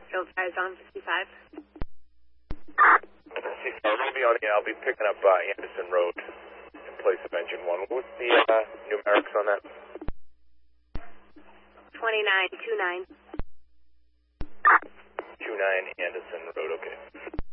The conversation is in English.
Field Fires on 55. Romeo, I'll be picking up Anderson Road in place of engine 1. What's the numerics on that? 2929. 29 Anderson Road, okay.